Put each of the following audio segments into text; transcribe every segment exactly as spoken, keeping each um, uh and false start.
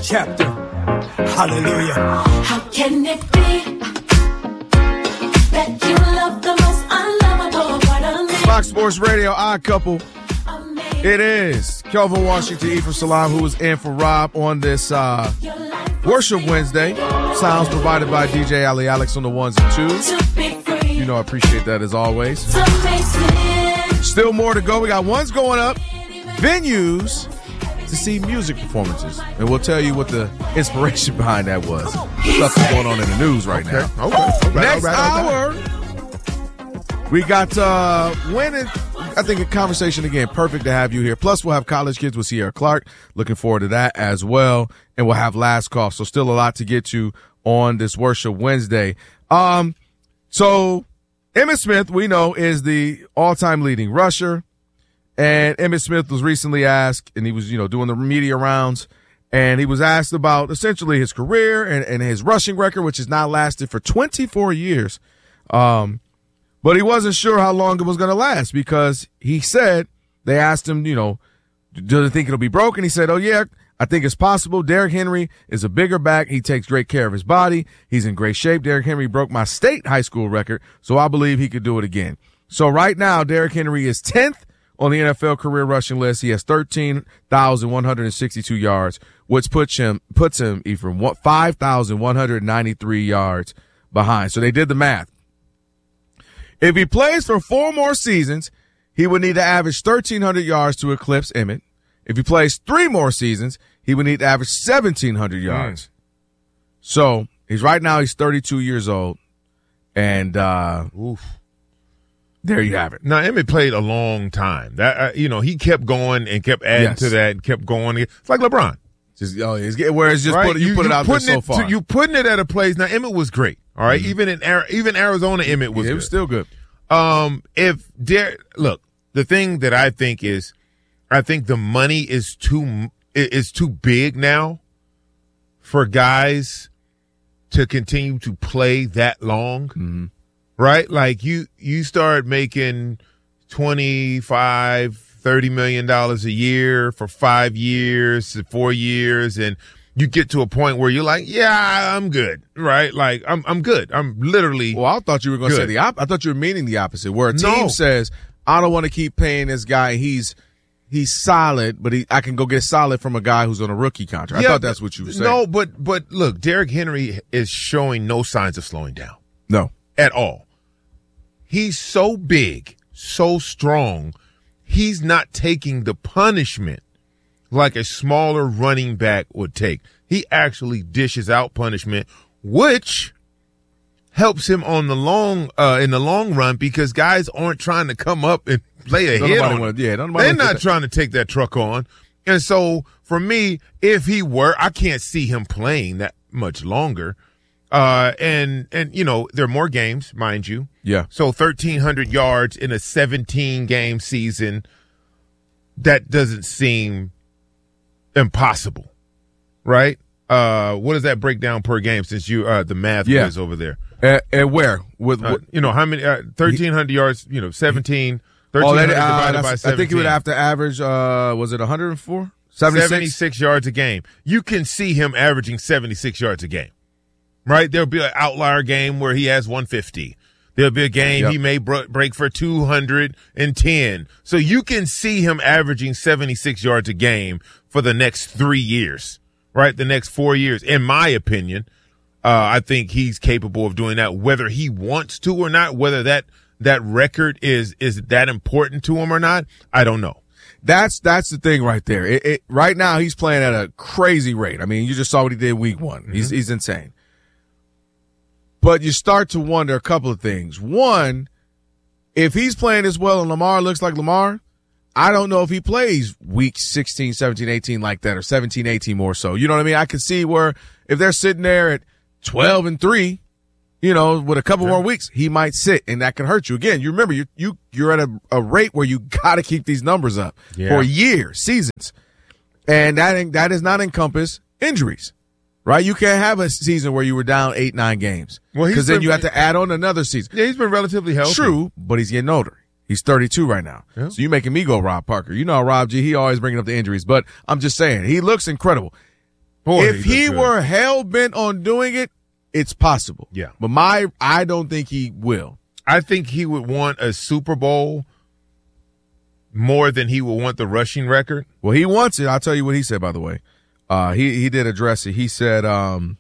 chapter. Hallelujah. How can it be that you love the most unlovable part of me? Fox Sports Radio, Odd Couple. It is Kelvin Washington, Ephraim Salam, who is in for Rob on this uh, Worship Wednesday. Sounds provided by D J Ali Alex on the ones and twos. You know I appreciate that as always. Still more to go. We got ones going up, venues to see music performances. And we'll tell you what the inspiration behind that was. Stuff is going on in the news right Okay. now. Okay. All right, Next all right, all hour, right. we got uh, when it, I think a conversation again. Perfect to have you here. Plus, we'll have College Kids with Sierra Clark. Looking forward to that as well. And we'll have Last Call. So still a lot to get to on this Worship Wednesday. Um, so Emmitt Smith, we know, is the all-time leading rusher. And Emmitt Smith was recently asked, and he was, you know, doing the media rounds, and he was asked about essentially his career and, and his rushing record, which has now lasted for twenty-four years. Um, but he wasn't sure how long it was going to last because he said, they asked him, you know, do they think it'll be broken? He said, oh, yeah, I think it's possible. Derrick Henry is a bigger back. He takes great care of his body. He's in great shape. Derrick Henry broke my state high school record, so I believe he could do it again. So right now, Derrick Henry is tenth on the N F L career rushing list. He has thirteen thousand one hundred sixty-two yards, which puts him, puts him, Ephraim, five thousand one hundred ninety-three yards behind. So they did the math. If he plays for four more seasons, he would need to average thirteen hundred yards to eclipse Emmitt. If he plays three more seasons, he would need to average seventeen hundred yards. Mm. So he's right now, he's thirty-two years old. And, uh, Oof. There you have it. Now, Emmitt played a long time. That uh, you know, he kept going and kept adding Yes. to that and kept going. It's like LeBron. Just, oh, it's getting where it's just Right? put, you, put it out there putting so it far. To, you putting it at a place. Now, Emmitt was great. All right? Mm-hmm. Even in Ari- even Arizona, Emmitt was it good. was still good. Um, if Der- look, the thing that I think is, I think the money is too is too big now for guys to continue to play that long. Mm-hmm. Right? Like you, you start making twenty-five, thirty million dollars a year for five years, four years. And you get to a point where you're like, yeah, I'm good. Right? Like I'm, I'm good. I'm literally. Well, I thought you were going to say Good. the op- I thought you were meaning the opposite, where a team No. says, I don't want to keep paying this guy. He's, he's solid, but he, I can go get solid from a guy who's on a rookie contract. Yeah, I thought that's what you were saying. No, but, but look, Derrick Henry is showing no signs of slowing down No. at all. He's so big, so strong. He's not taking the punishment like a smaller running back would take. He actually dishes out punishment, which helps him on the long, uh, in the long run because guys aren't trying to come up and play a Don't hit nobody on wanna- him. yeah, don't nobody They're wanna not get that. trying to take that truck on. And so for me, if he were, I can't see him playing that much longer. Uh, and, and, you know, there are more games, mind you. Yeah. So thirteen hundred yards in a seventeen game season, that doesn't seem impossible, right? Uh, what does that break down per game since you, uh, the math Yeah. is over there? At, at where? With, Uh, what? you know, how many, uh, thirteen hundred yards, you know, seventeen, Oh, thirteen that, hundred uh, divided by that's- seventeen. I think he would have to average, uh, was it one hundred four? seventy-six? seventy-six yards a game. You can see him averaging seventy-six yards a game, right? There'll be an outlier game where he has one fifty. There'll be a game Yep. he may br- break for two hundred ten. So you can see him averaging seventy-six yards a game for the next three years, right? The next four years. In my opinion, uh, I think he's capable of doing that, whether he wants to or not, whether that, that record is, is that important to him or not. I don't know. That's that's the thing right there. It, it, right now, he's playing at a crazy rate. I mean, you just saw what he did week one. Mm-hmm. He's he's insane. But you start to wonder a couple of things. One, if he's playing as well and Lamar looks like Lamar, I don't know if he plays week sixteen, seventeen, eighteen like that, or seventeen, eighteen more so. You know what I mean? I can see where if they're sitting there at twelve and three, you know, with a couple yeah. more weeks, he might sit, and that can hurt you. Again, you remember, you, you, you're at a, a rate where you got to keep these numbers up yeah. for years, seasons. And that that does not encompass injuries, right? You can't have a season where you were down eight, nine games. Well, because then you have to add on another season. Yeah, he's been relatively healthy. True, but he's getting older. He's thirty-two right now. Yeah. So you're making me go Rob Parker. You know Rob G, he always bringing up the injuries. But I'm just saying, he looks incredible. Boy, if he he were hell bent on doing it, it's possible. Yeah. But my, I don't think he will. I think he would want a Super Bowl more than he would want the rushing record. Well, he wants it. I'll tell you what he said, by the way. Uh, he, he did address it. He said, um,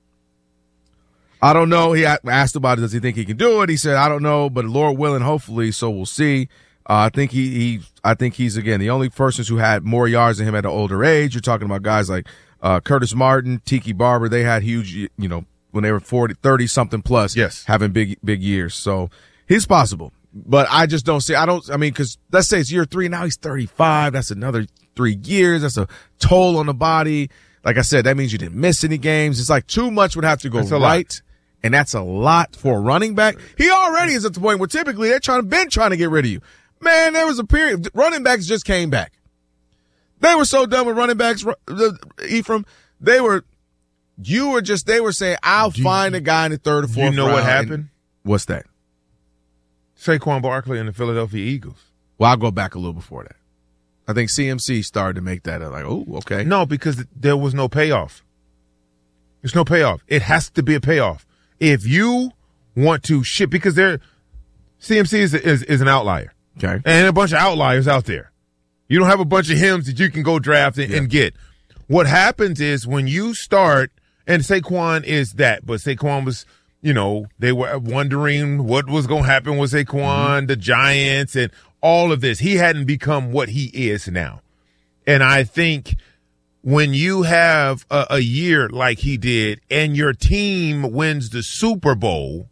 I don't know. He asked about it. Does he think he can do it? He said, I don't know, but Lord willing, hopefully, so we'll see. Uh, I think he, he, I think he's, again, the only persons who had more yards than him at an older age. You're talking about guys like, uh, Curtis Martin, Tiki Barber. They had huge, you know, when they were forty, thirty something plus, yes, having big, big years. So he's possible, but I just don't see, I don't, I mean, cause let's say it's year three. Now he's thirty-five. That's another three years. That's a toll on the body. Like I said, that means you didn't miss any games. It's like too much would have to go right. Lot. And that's a lot for a running back. He already is at the point where typically they're trying to been trying to get rid of you. Man, there was a period. Running backs just came back. They were so done with running backs, Ephraim. They were, you were just, they were saying, I'll do find you, a guy in the third or fourth round. You know what happened? What's that? Saquon Barkley and the Philadelphia Eagles. Well, I'll go back a little before that. I think C M C started to make that like, oh, okay. No, because there was no payoff. There's no payoff. It has to be a payoff. If you want to ship, because there, C M C is, is is an outlier. Okay. And a bunch of outliers out there. You don't have a bunch of hymns that you can go draft and, yeah. and get. What happens is when you start, and Saquon is that, but Saquon was, you know, they were wondering what was going to happen with Saquon, mm-hmm. the Giants, and all of this. He hadn't become what he is now. And I think when you have a, a year like he did and your team wins the Super Bowl,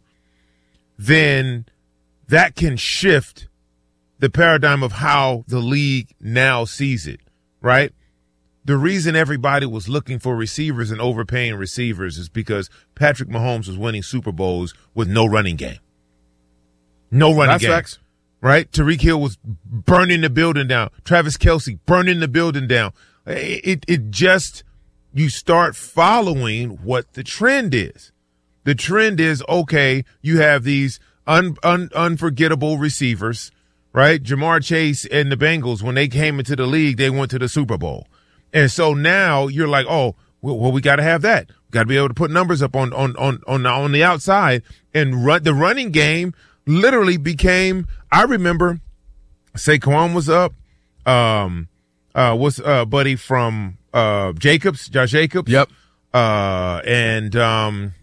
then that can shift the paradigm of how the league now sees it, right? The reason everybody was looking for receivers and overpaying receivers is because Patrick Mahomes was winning Super Bowls with no running game. No running That's game. Facts. Right? Tyreek Hill was burning the building down. Travis Kelce burning the building down. It, it just, you start following what the trend is. The trend is, okay, you have these un, un, unforgettable receivers, right? Jamar Chase and the Bengals, when they came into the league, they went to the Super Bowl. And so now you're like, oh, well, well we got to have that. We got to be able to put numbers up on, on, on, on, on the outside, and run the running game literally became, I remember Saquon was up. Um, uh, what's, uh, buddy from, uh, Jacobs, Josh Jacobs. Yep. Uh, and, um,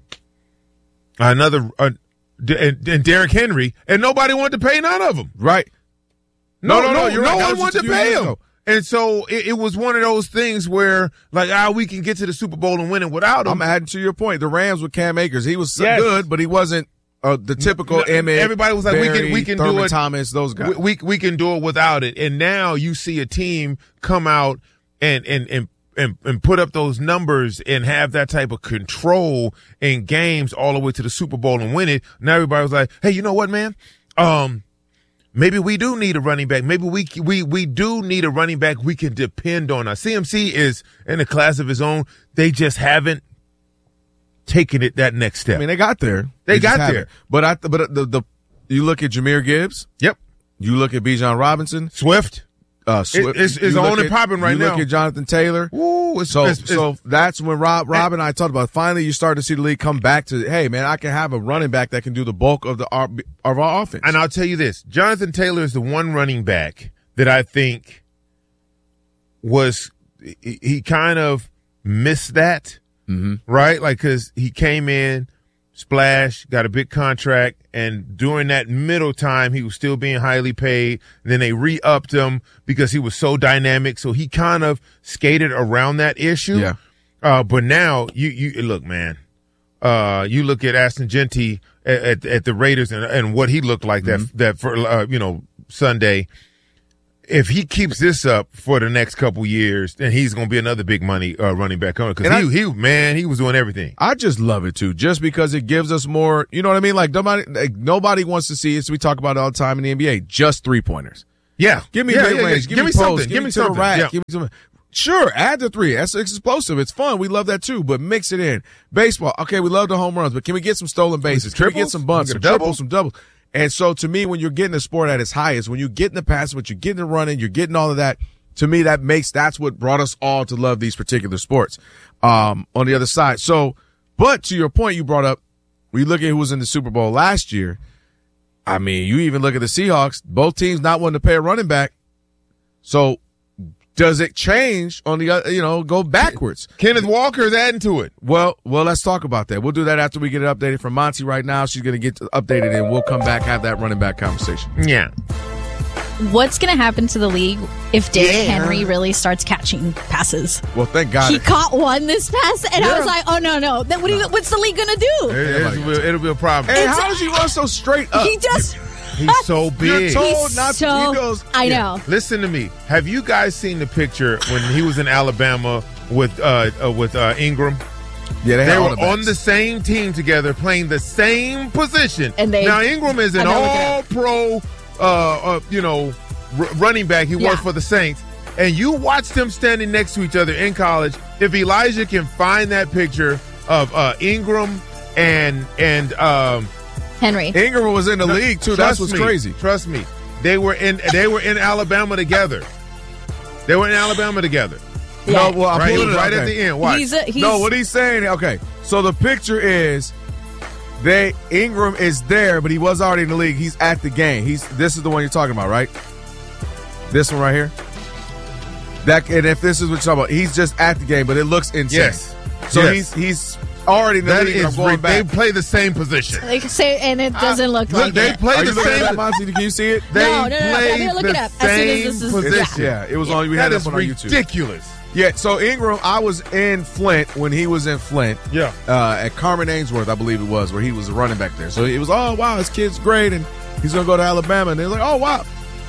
another, uh, and, and Derrick Henry, and nobody wanted to pay none of them. Right. No, no, no, no, no, no, right. no one wanted to pay him. And so it, it was one of those things where, like, ah, we can get to the Super Bowl and win it without him. I'm adding to your point. The Rams with Cam Akers, he was so yes. good, but he wasn't uh, the typical no, Emmett. Everybody was like, Barry, we can, we can Thurman do it. Thomas, those guys. We, we we can do it without it. And now you see a team come out and and and and, and put up those numbers and have that type of control in games all the way to the Super Bowl and win it. Now everybody was like, hey, you know what, man? Um. Maybe we do need a running back. Maybe we we we do need a running back we can depend on. Now, C M C is in a class of his own. They just haven't taken it that next step. I mean, they got there. They, they got there. Haven't. But I but the the you look at Jahmyr Gibbs. Yep. You look at Bijan Robinson. Swift. Uh, Swift. It's, it's on and popping right you now. You look at Jonathan Taylor. Ooh, it's, so it's, it's, so that's when Rob Rob and I talked about. Finally, you start to see the league come back to, hey man, I can have a running back that can do the bulk of the of our offense. And I'll tell you this: Jonathan Taylor is the one running back that I think was he, he kind of missed that, mm-hmm. right? Like because he came in, splash, got a big contract. And during that middle time, he was still being highly paid. And then they re-upped him because he was so dynamic. So he kind of skated around that issue. Yeah. Uh, but now you, you look, man, uh, you look at Ashton Genty at, at, at the Raiders and, and what he looked like mm-hmm. that, that for, uh, you know, Sunday. If he keeps this up for the next couple years, then he's going to be another big money uh, running back on. Because he, he, man, he was doing everything. I just love it too, just because it gives us more. You know what I mean? Like nobody, like, nobody wants to see it. So we talk about it all the time in the N B A. Just three pointers. Yeah, give me yeah, mid yeah, range. yeah. Give, give me me post. something. Give, give me me to the something. rack. Yeah. Give me some. Sure, add the three. That's it's explosive. It's fun. We love that too. But mix it in. Baseball. Okay, we love the home runs, but can we get some stolen bases? Can we get some bunts, some triples, some doubles? And so to me, when you're getting the sport at its highest, when you're getting the pass, when you're getting the running, you're getting all of that. to me, that makes, that's what brought us all to love these particular sports. Um, on the other side. So, but to your point you brought up, when you look at who was in the Super Bowl last year, I mean, you even look at the Seahawks, both teams not wanting to pay a running back. So does it change on the other, you know, go backwards? Kenneth Walker's adding to it. Well, well, let's talk about that. We'll do that after we get it updated from Monty right now. She's going to get updated and we'll come back, have that running back conversation. Yeah. What's going to happen to the league if Derrick yeah. Henry really starts catching passes? Well, thank God. He it, caught one this pass, and yeah. I was like, oh, no, no. That, what you, what's the league going to do? It, it'll, it'll be a problem. And how does he run so straight up? He just... He's so big. You're told He's not so, to. He goes, I yeah. know. Listen to me. Have you guys seen the picture when he was in Alabama with uh, uh, with uh, Ingram? Yeah, they, they were the on the same team together, playing the same position. And they, now Ingram is an all-pro, uh, uh, you know, r- running back. He yeah. was for the Saints. And you watch them standing next to each other in college. If Elijah can find that picture of uh, Ingram and and um, Henry. Ingram was in the no, league too. That's what's me, crazy. Trust me. They were in they were in Alabama together. They were in Alabama together. Yeah. No, well, I'm right, pulling it right okay. at the end. Watch. He's a, he's, no, what he's saying, okay. So the picture is they Ingram is there, but he was already in the league. He's at the game. He's this is the one you're talking about, right? This one right here. That and if this is what you're talking about, he's just at the game, but it looks insane. Yes. So yes. he's he's already in the that league. Is I'm going re- back. They play the same position. They say, and it doesn't look, look like they it. play Are the you looking same. at that, Monty? Can you see it? They no, no, no, no. play I'm gonna look the it up as soon as this is. position. Yeah, it was on. We had that it is up on YouTube. ridiculous. Yeah, so Ingram, I was in Flint when he was in Flint. Yeah. Uh, at Carmen Ainsworth, I believe it was, where he was running back there. So it was, oh, wow, his kid's great, and he's going to go to Alabama. And they're like, oh, wow.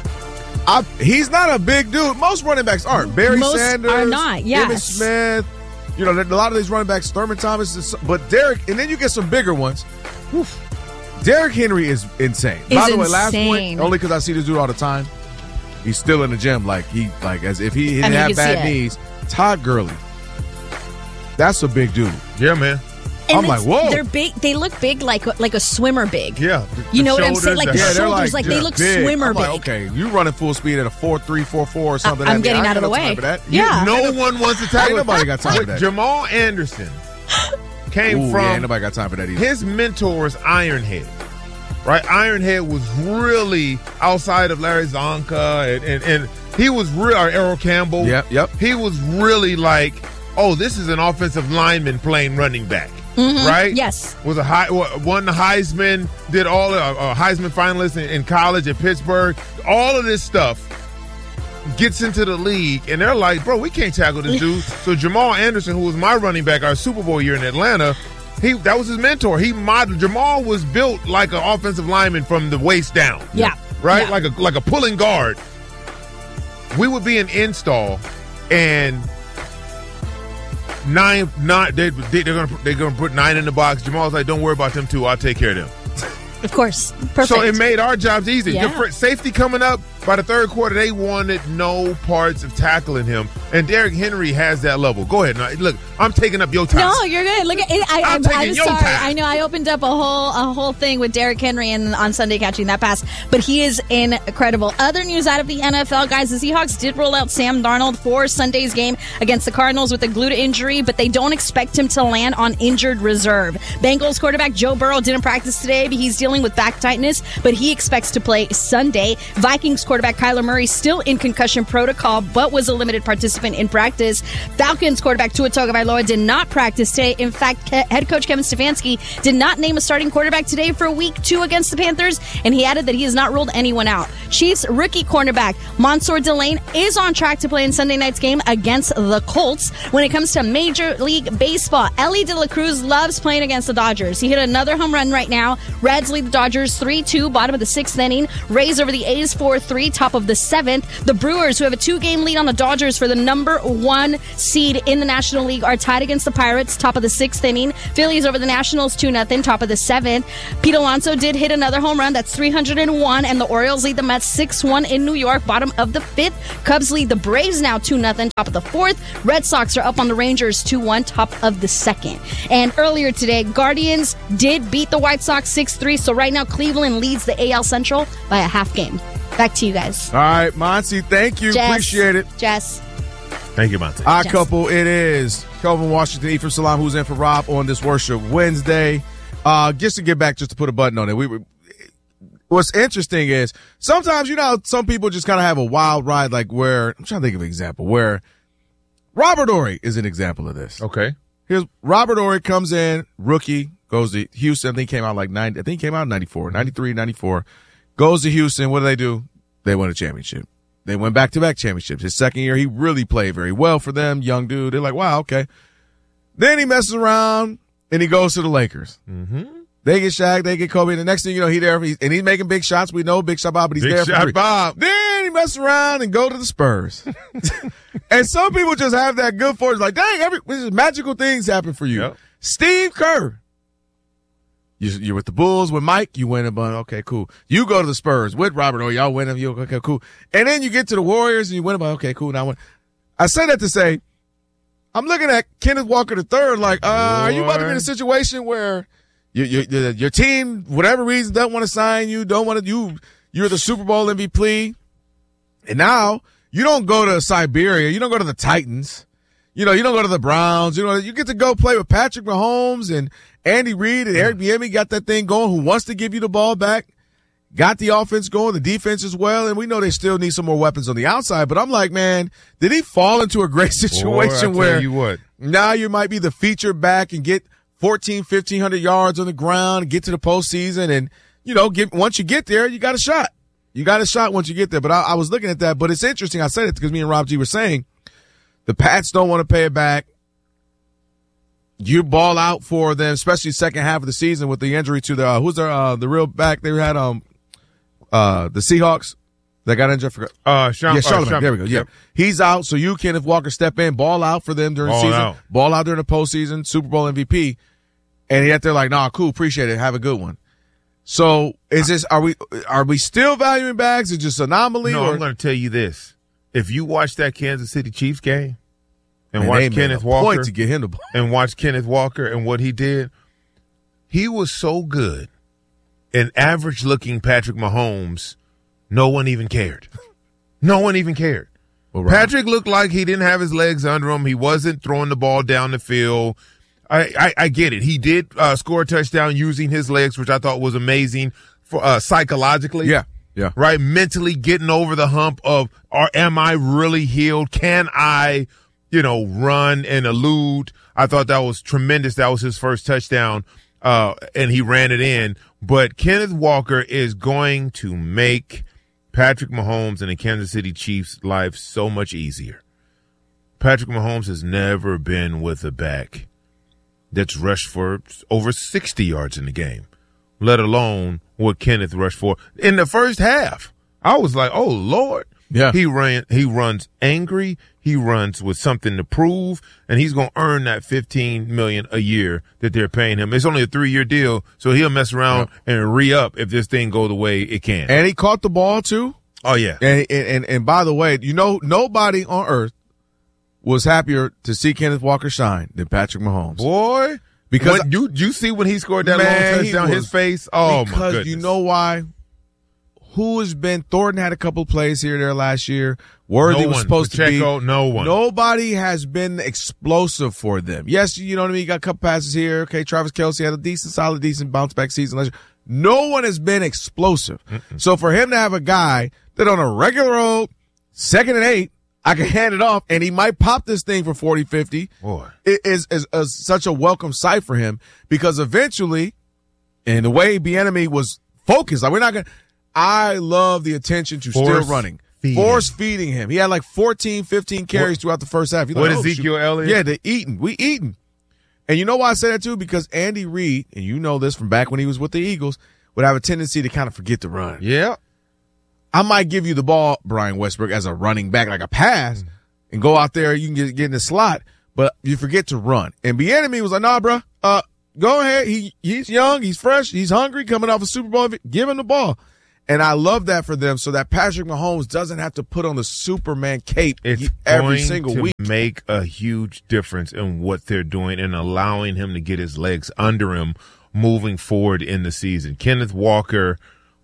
I, he's not a big dude. Most running backs aren't. Barry Most Sanders. are not, yes. Emmitt Smith. You know, a lot of these running backs, Thurman Thomas. Is, but Derrick, and then you get some bigger ones. Oof. Derrick Henry is insane. Is By the way, insane. last point, only because I see this dude all the time, he's still in the gym like he, like as if he didn't I mean, have bad knees. Todd Gurley. That's a big dude. Yeah, man. And I'm like, whoa. They're big. They look big, like like a swimmer big. Yeah. You know what I'm saying? Like the yeah, shoulders, like, like they look big. swimmer I'm big. like, okay, you running full speed at a four three, four four or something. I'm that getting I out of the got no way. time for that. Yeah. No one wants to tackle. Ain't nobody got time for that. Jamal Anderson came Ooh, from. yeah, ain't nobody got time for that either. His mentor is Ironhead. Right? Ironhead was really outside of Larry Zonka and, and, and he was real, or Errol Campbell. Yep, yep. He was really like, oh, this is an offensive lineman playing running back. Mm-hmm. Right? Yes. Was a high, won the Heisman, did all a uh, Heisman finalist in, in college at Pittsburgh. All of this stuff gets into the league, and they're like, bro, we can't tackle this dude. So Jamal Anderson, who was my running back our Super Bowl year in Atlanta, he that was his mentor. He modeled. Jamal was built like an offensive lineman from the waist down. Yeah. Right? Yeah. Like a like a pulling guard. We would be in install, and nine, nine. They, they, they're gonna they're gonna put nine in the box. Jamal's like, don't worry about them two. I'll take care of them. Of course. Perfect. So it made our jobs easy. Yeah. The safety coming up, by the third quarter, they wanted no parts of tackling him. And Derrick Henry has that level. Go ahead. Now, look, I'm taking up your time. No, you're good. Look at it. I, I'm I'm, taking I'm your sorry. time. I know I opened up a whole a whole thing with Derrick Henry and on Sunday catching that pass, but he is incredible. Other news out of the N F L, guys, the Seahawks did roll out Sam Darnold for Sunday's game against the Cardinals with a glute injury, but they don't expect him to land on injured reserve. Bengals quarterback Joe Burrow didn't practice today, but he's dealing with back tightness, but he expects to play Sunday. Vikings quarterback Kyler Murray still in concussion protocol, but was a limited participant in practice. Falcons quarterback Tua Tagovailoa did not practice today. In fact, Ke- head coach Kevin Stefanski did not name a starting quarterback today for week two against the Panthers, and he added that he has not ruled anyone out. Chiefs rookie cornerback Mansour Delane is on track to play in Sunday night's game against the Colts. When it comes to Major League Baseball, Ellie De La Cruz loves playing against the Dodgers. He hit another home run right now. Reds lead the Dodgers three two, bottom of the sixth inning. Rays over the A's four three, top of the seventh. The Brewers, who have a two-game lead on the Dodgers for the number one seed in the National League, are tied against the Pirates, top of the sixth inning. Phillies over the Nationals two nothing, top of the seventh. Pete Alonso did hit another home run. That's three hundred one, and the Orioles lead the Mets six one in New York, bottom of the fifth. Cubs lead the Braves now two nothing, top of the fourth. Red Sox are up on the Rangers two one, top of the second. And earlier today, Guardians did beat the White Sox six three, so right now Cleveland leads the A L Central by a half game. Back to you guys. All right, Monty, thank you. Jess, Appreciate it. Jess. Thank you, Monty. Our Jess. couple, it is Kelvin Washington, Ephraim Salam, who's in for Rob on this Worship Wednesday. Uh, just to get back, just to put a button on it, we were. What's interesting is sometimes, you know, some people just kind of have a wild ride, like where, I'm trying to think of an example, where Robert Horry is an example of this. Okay. Here's Robert Horry comes in, rookie, goes to Houston. I think he came out like ninety, I think he came out in ninety-four, ninety-three, ninety-four. Goes to Houston. What do they do? They win a championship. They went back-to-back championships. His second year, he really played very well for them. Young dude. They're like, wow, okay. Then he messes around and he goes to the Lakers. Mm-hmm. They get Shaq, they get Kobe, and the next thing you know, he there, he's, and he's making big shots. We know Big Shot Bob, but he's Big there Shot for three. Bob. Then he messes around and go to the Spurs. And some people just have that good fortune, like, dang, every magical things happen for you. Yep. Steve Kerr. You, you're with the Bulls with Mike, you win a bunch. Okay, cool. You go to the Spurs with Robert, or y'all win them. You okay, cool. And then you get to the Warriors and you win a bunch. Okay, cool. Now, when I say that to say, I'm looking at Kenneth Walker the third, like, uh, are you about to be in a situation where you, you, your, your team, whatever reason, don't want to sign you, don't want to, you, you're the Super Bowl M V P, and now you don't go to Siberia, you don't go to the Titans, you know, you don't go to the Browns, you know, you get to go play with Patrick Mahomes and Andy Reid and Eric Bieniemy got that thing going, who wants to give you the ball back, got the offense going, the defense as well, and we know they still need some more weapons on the outside, but I'm like, man, did he fall into a great situation Boy, I where tell you what. now you might be the featured back and get fourteen, fifteen hundred yards on the ground, get to the postseason, and, you know, get once you get there, you got a shot. You got a shot once you get there. But I, I was looking at that, but it's interesting. I said it because me and Rob G were saying the Pats don't want to pay it back. You ball out for them, especially second half of the season with the injury to the uh, who's their uh, the real back they had um uh the Seahawks that got injured. For, Uh, Sean, yeah, uh, Charlamagne. Sean- There we go. Yeah, Yep. he's out. So you, Kenneth Walker, step in, ball out for them during Ball the season, out. ball out during the postseason, Super Bowl M V P, and yet they're like, "Nah, cool, appreciate it, have a good one." So is this? Are we? Are we still valuing bags? Is it just anomaly? No, or? I'm going to tell you this. If you watch that Kansas City Chiefs game and Man, they watch made Kenneth a Walker point to get him the ball. and watch Kenneth Walker and what he did, he was so good. An average-looking Patrick Mahomes, no one even cared. No one even cared. Well, right. Patrick looked like he didn't have his legs under him. He wasn't throwing the ball down the field. I, I, I get it. He did uh, score a touchdown using his legs, which I thought was amazing for uh, psychologically. Yeah, yeah. Right? Mentally getting over the hump of, or am I really healed? Can I, you know, run and elude? I thought that was tremendous. That was his first touchdown, uh, and he ran it in. But Kenneth Walker is going to make Patrick Mahomes and the Kansas City Chiefs' life so much easier. Patrick Mahomes has never been with a back that's rushed for over sixty yards in the game, let alone what Kenneth rushed for in the first half. I was like, oh, Lord. Yeah. He ran. He runs angry. He runs with something to prove, and he's going to earn that fifteen million dollars a year that they're paying him. It's only a three-year deal, so he'll mess around yeah. and re-up if this thing go the way it can. And he caught the ball too. Oh yeah. And and and, and by the way, you know, nobody on earth was happier to see Kenneth Walker shine than Patrick Mahomes. Boy, because when, you you see when he scored that man, long touchdown, was, his face. Oh because my goodness! You know why? Who has been? Thornton had a couple plays here there last year. Worthy no was one. supposed Pacheco, to be. No one. Nobody has been explosive for them. Yes, you know what I mean. You got a couple passes here. Okay, Travis Kelce had a decent, solid, decent bounce back season last year. No one has been explosive. Mm-mm. So for him to have a guy that on a regular old second and eight, I can hand it off, and he might pop this thing for forty, fifty. Boy. It is, is, is such a welcome sight for him because eventually, and the way Bieniemy was focused, like we're not going to, I love the attention to Force still running. feeding. Force feeding him. He had like fourteen, fifteen carries what, throughout the first half. You're what like, oh, Ezekiel shoot. Elliott? Yeah, they're eating. We eating. And you know why I say that too? Because Andy Reid, and you know this from back when he was with the Eagles, would have a tendency to kind of forget to run. Yeah. I might give you the ball, Brian Westbrook, as a running back, like a pass, and go out there, you can get, get in the slot, but you forget to run. And Bieniemy was like, nah, bro, uh, go ahead. He He's young, he's fresh, he's hungry, coming off a Super Bowl. Give him the ball. And I love that for them so that Patrick Mahomes doesn't have to put on the Superman cape it's every going single to week. Make a huge difference in what they're doing and allowing him to get his legs under him moving forward in the season. Kenneth Walker,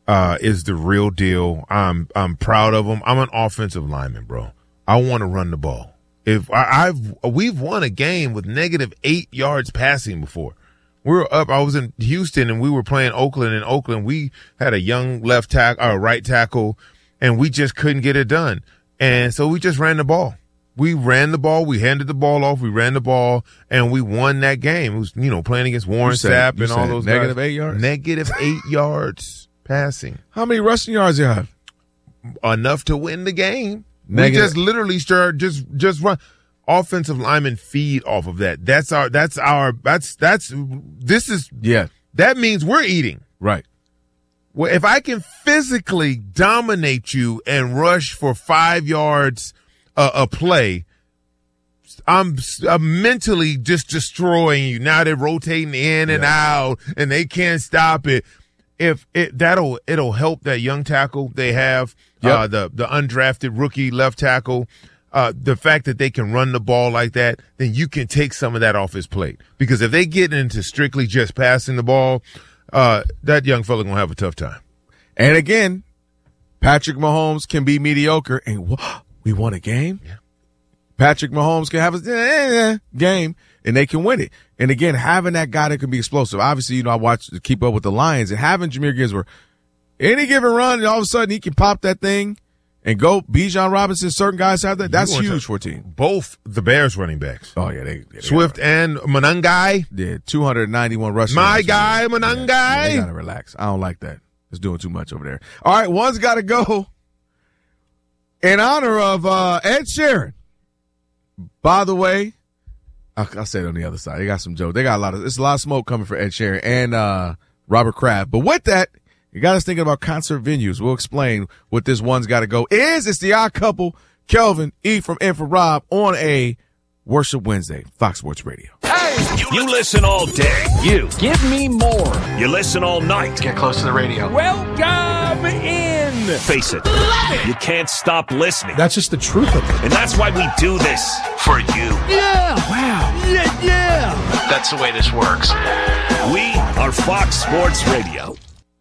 uh, is the real deal. I'm I'm proud of him. I'm an offensive lineman, bro. I want to run the ball. If I, I've we've won a game with negative eight yards passing before. We were up. I was in Houston and we were playing Oakland. In Oakland, we had a young left tackle, or right tackle, and we just couldn't get it done. And so we just ran the ball. We ran the ball. We handed the ball off. We ran the ball, and we won that game. It was, you know, playing against Warren said, Sapp and all those negative guys. eight yards. Negative eight yards passing. How many rushing yards do you have? Enough to win the game. Negative. We just literally start just just run. Offensive linemen feed off of that. That's our. That's our. That's that's. This is. Yeah. That means we're eating. Right. Well, if I can physically dominate you and rush for five yards a, a play, I'm, I'm mentally just destroying you. Now they're rotating in and yeah. out, and they can't stop it. If it that'll it'll help that young tackle they have, yep. uh, the the undrafted rookie left tackle. Uh, the fact that they can run the ball like that, then you can take some of that off his plate. Because if they get into strictly just passing the ball, uh, that young fella gonna have a tough time. And again, Patrick Mahomes can be mediocre, and we won a game. Yeah. Patrick Mahomes can have a game, and they can win it. And again, having that guy that can be explosive. Obviously, you know, I watch Keep Up with the Lions, and having Jahmyr Gibbs where any given run, and all of a sudden he can pop that thing and go. Bijan Robinson, certain guys have that. That's huge for a team. Both the Bears running backs. Oh, yeah. They, yeah, they Swift and Monangai. Yeah, two hundred ninety-one rushing. My guy, Monangai. Yeah, they got to relax. I don't like that. It's doing too much over there. All right, one's got to go in honor of uh, Ed Sheeran. By the way, I, I said on the other side, they got some jokes. They got a lot of, it's a lot of smoke coming for Ed Sheeran and uh, Robert Kraft. But with that, you got us thinking about concert venues. We'll explain what this one's got to go is. It's the odd couple, Kelvin, E from N for Rob, on a Worship Wednesday, Fox Sports Radio. Hey, you listen all day. You. Give me more. You listen all night. Get close to the radio. Welcome in. Face it. You can't stop listening. That's just the truth of it. And that's why we do this. For you. Yeah. Wow. Yeah, yeah. That's the way this works. We are Fox Sports Radio.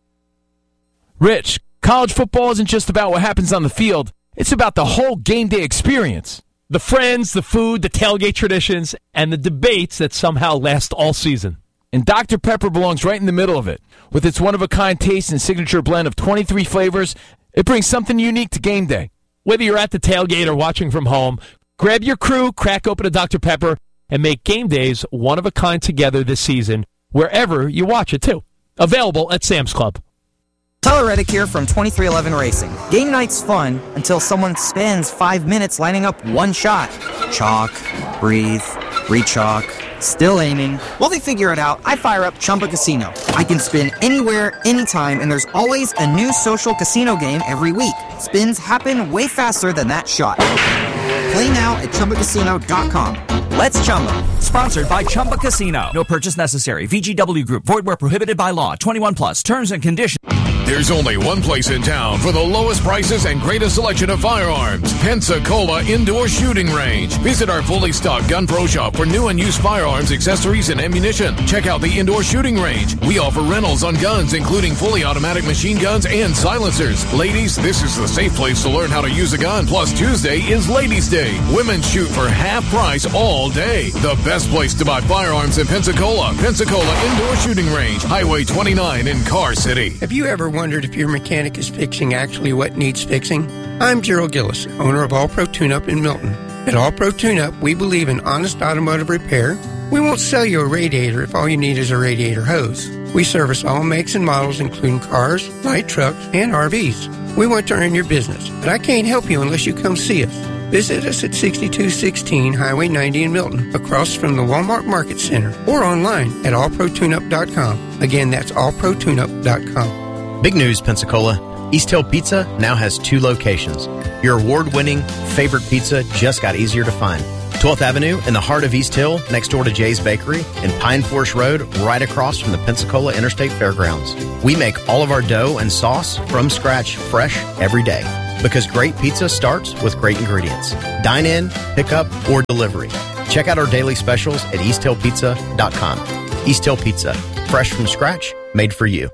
Rich, college football isn't just about what happens on the field. It's about the whole game day experience. The friends, the food, the tailgate traditions, and the debates that somehow last all season. And Doctor Pepper belongs right in the middle of it. With its one-of-a-kind taste and signature blend of twenty-three flavors, it brings something unique to game day. Whether you're at the tailgate or watching from home, grab your crew, crack open a Doctor Pepper, and make game days one-of-a-kind together this season, wherever you watch it, too. Available at Sam's Club. Tyler Reddick here from twenty-three eleven Racing. Game night's fun until someone spends five minutes lining up one shot. Chalk, breathe, re-chalk, still aiming. While they figure it out, I fire up Chumba Casino. I can spin anywhere, anytime, and there's always a new social casino game every week. Spins happen way faster than that shot. Play now at Chumba Casino dot com. Let's Chumba. Sponsored by Chumba Casino. No purchase necessary. V G W Group. Void where prohibited by law. twenty-one plus. Terms and conditions. There's only one place in town for the lowest prices and greatest selection of firearms. Pensacola Indoor Shooting Range. Visit our fully stocked Gun Pro Shop for new and used firearms, accessories, and ammunition. Check out the Indoor Shooting Range. We offer rentals on guns, including fully automatic machine guns and silencers. Ladies, this is the safe place to learn how to use a gun. Plus, Tuesday is Ladies' Day. Women shoot for half price all day. The best place to buy firearms in Pensacola. Pensacola Indoor Shooting Range. Highway twenty-nine in Car City. Have you ever wondered if your mechanic is fixing actually what needs fixing? I'm Gerald Gillis, owner of All Pro Tune-Up in Milton. At All Pro Tune-Up, we believe in honest automotive repair. We won't sell you a radiator if all you need is a radiator hose. We service all makes and models, including cars, light trucks, and R Vs. We want to earn your business, but I can't help you unless you come see us. Visit us at sixty-two sixteen Highway ninety in Milton, across from the Walmart Market Center, or online at all pro tune up dot com. Again, that's all pro tune up dot com. Big news, Pensacola. East Hill Pizza now has two locations. Your award-winning favorite pizza just got easier to find. twelfth Avenue in the heart of East Hill, next door to Jay's Bakery, and Pine Forest Road, right across from the Pensacola Interstate Fairgrounds. We make all of our dough and sauce from scratch, fresh, every day. Because great pizza starts with great ingredients. Dine in, pick up, or delivery. Check out our daily specials at east hill pizza dot com. East Hill Pizza, fresh from scratch, made for you.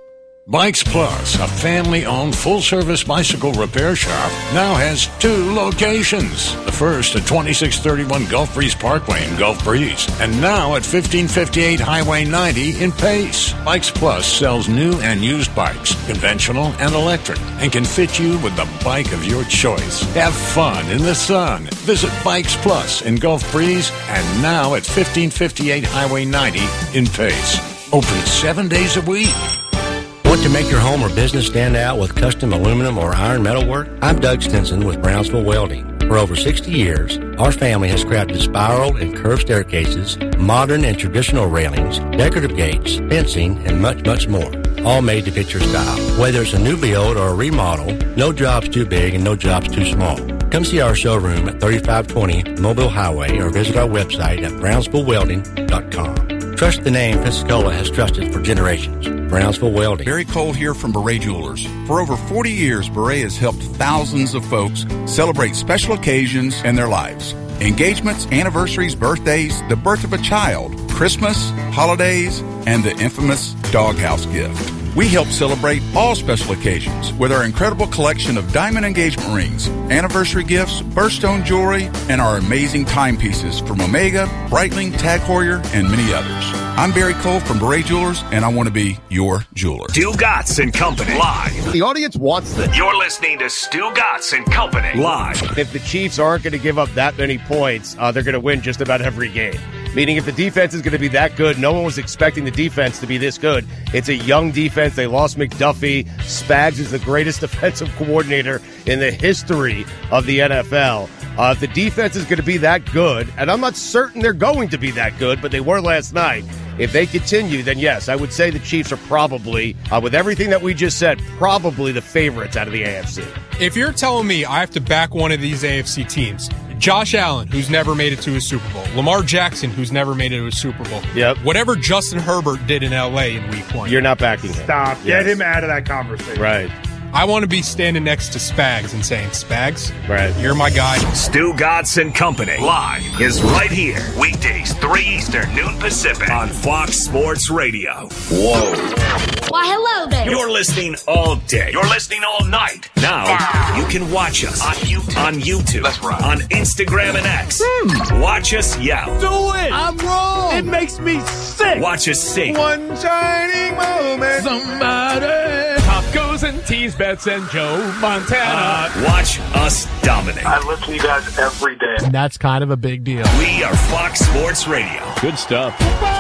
Bikes Plus, a family-owned full-service bicycle repair shop, now has two locations. The first at twenty-six thirty-one Gulf Breeze Parkway in Gulf Breeze, and now at fifteen fifty-eight Highway ninety in Pace. Bikes Plus sells new and used bikes, conventional and electric, and can fit you with the bike of your choice. Have fun in the sun. Visit Bikes Plus in Gulf Breeze, and now at fifteen fifty-eight Highway ninety in Pace. Open seven days a week. Want to make your home or business stand out with custom aluminum or iron metal work? I'm Doug Stinson with Brownsville Welding. For over sixty years, our family has crafted spiral and curved staircases, modern and traditional railings, decorative gates, fencing, and much, much more. All made to fit your style. Whether it's a new build or a remodel, no job's too big and no job's too small. Come see our showroom at thirty-five twenty Mobile Highway or visit our website at brownsville welding dot com. Trust the name Pensacola has trusted for generations. Brownsville Welding. Barry Cole here from Beret Jewelers. For over forty years, Beret has helped thousands of folks celebrate special occasions in their lives. Engagements, anniversaries, birthdays, the birth of a child, Christmas, holidays, and the infamous doghouse gift. We help celebrate all special occasions with our incredible collection of diamond engagement rings, anniversary gifts, birthstone jewelry, and our amazing timepieces from Omega, Breitling, Tag Heuer, and many others. I'm Barry Cole from Beret Jewelers, and I want to be your jeweler. Stu Gatz and Company live. The audience wants this. You're listening to Stu Gatz and Company live. If the Chiefs aren't going to give up that many points, uh, they're going to win just about every game. Meaning if the defense is going to be that good, no one was expecting the defense to be this good. It's a young defense. They lost McDuffie. Spags is the greatest defensive coordinator in the history of the N F L. Uh, if the defense is going to be that good, and I'm not certain they're going to be that good, but they were last night. If they continue, then yes, I would say the Chiefs are probably, uh, with everything that we just said, probably the favorites out of the A F C. If you're telling me I have to back one of these A F C teams, Josh Allen, who's never made it to a Super Bowl, Lamar Jackson, who's never made it to a Super Bowl, yep. Whatever Justin Herbert did in L A in week one. You're not backing him. Stop. Yes. Get him out of that conversation. Right. I want to be standing next to Spags and saying, Spags, right. You're my guy. Stu Gatz and Company live is right here. Weekdays, three Eastern, noon Pacific on Fox Sports Radio. Whoa. Why, hello there. You're listening all day. You're listening all night. Now, wow. You can watch us on YouTube, on, YouTube, That's right. on Instagram and X. Hmm. Watch us yell. Do it. I'm wrong. It makes me sick. Watch us sing. One shining moment. Somebody. Pop goes and tease bets and Joe Montana. Uh, watch us dominate. I listen to you guys every day. And that's kind of a big deal. We are Fox Sports Radio. Good stuff.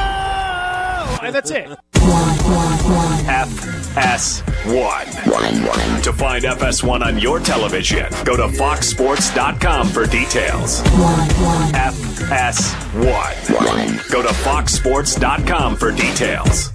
And that's it. F S one. To find F S one on your television, go to fox sports dot com for details. F S one. Go to fox sports dot com for details.